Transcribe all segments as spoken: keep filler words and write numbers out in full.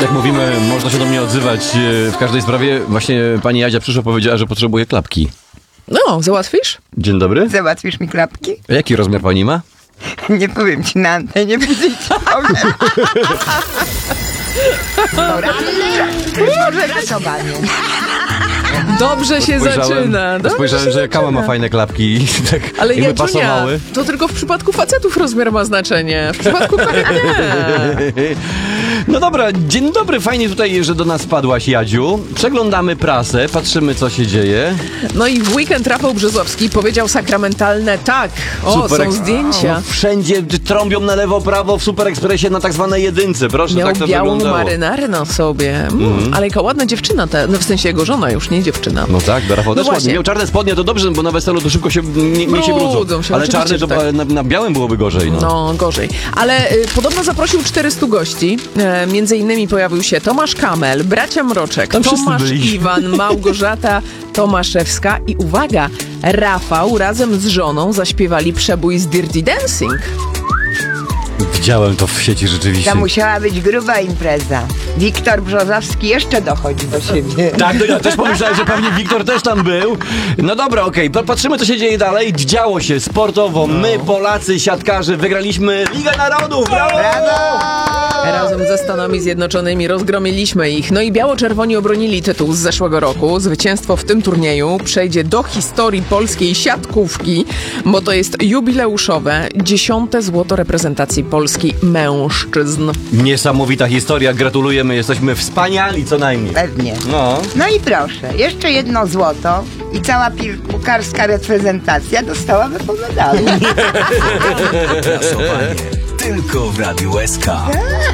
Jak mówimy, można się do mnie odzywać w każdej sprawie. Właśnie pani Jadzia przyszła, powiedziała, że potrzebuje klapki. No, załatwisz? Dzień dobry. Załatwisz mi klapki? A jaki rozmiar pani ma? Nie powiem ci na antenie, będzie ci powiem. Może rysowanie. Dobrze się zaczyna. Dobrze Spojrzałem, się że Kała ma zaczyna. fajne klapki i tak Ale jakby Jadziunia, pasowały. to tylko w przypadku facetów rozmiar ma znaczenie. W przypadku kobiet nie. No dobra, dzień dobry, fajnie tutaj, że do nas wpadłaś, Jadziu. Przeglądamy prasę, patrzymy, co się dzieje. No i w weekend Rafał Brzozowski powiedział sakramentalne tak. O, Super są Eks- zdjęcia. No, wszędzie trąbią na lewo, prawo w Super Ekspresie na tak zwanej jedynce. Proszę, Miał tak to białą wyglądało. marynarę na sobie. Mm, Ale jaka ładna dziewczyna, ta, no w sensie jego żona już, nie dziewczyna. No tak, do Rafał No też ładnie. właśnie. Miał czarne spodnie, to dobrze, bo na weselu to szybko się, nie, nie się Brudzą brudzą. się, Ale oczywiście, czarny to że tak. ale na, na białym byłoby gorzej. No. No, gorzej. Ale y, podobno zaprosił czterystu gości. E, między innymi pojawił się Tomasz Kamel, bracia Mroczek, Tam wszyscy Tomasz byli. Iwan, Małgorzata Tomaszewska i uwaga, Rafał razem z żoną zaśpiewali przebój z Dirty Dancing. Widziałem to w sieci rzeczywiście. To musiała być gruba impreza. Wiktor Brzozowski jeszcze dochodzi do siebie. Tak, no ja też pomyślałem, że pewnie Wiktor też tam był. No dobra, okej, okay. Patrzymy, co się dzieje dalej. Działo się sportowo. My, Polacy, siatkarze, wygraliśmy Ligę Narodów. Brawo! Razem ze Stanami Zjednoczonymi rozgromiliśmy ich. No i biało-czerwoni obronili tytuł z zeszłego roku. Zwycięstwo w tym turnieju przejdzie do historii polskiej siatkówki, bo to jest jubileuszowe dziesiąte złoto reprezentacji Polski mężczyzn. Niesamowita historia, gratulujemy, jesteśmy wspaniali co najmniej. Pewnie. No. No i proszę, jeszcze jedno złoto i cała piłkarska reprezentacja dostałaby po medalu. Głosowanie tylko w Radiu S K.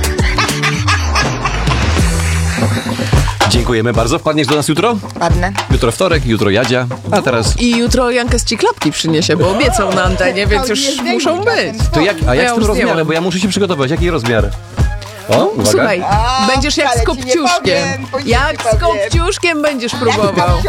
Dziękujemy bardzo. Wpadniesz do nas jutro? Ładne. Jutro wtorek, jutro Jadzia, a teraz... I jutro Jankes ci klapki przyniesie, bo obiecał na antenie, więc już muszą być. To jak, a jak Ja z tym już rozmiarem? zdjęłam. Bo ja muszę się przygotować. Jaki rozmiar? O, uwaga. Słuchaj, A, będziesz jak wcale z ci nie kopciuszkiem. powiem, później Jak ci z powiem. kopciuszkiem będziesz próbował.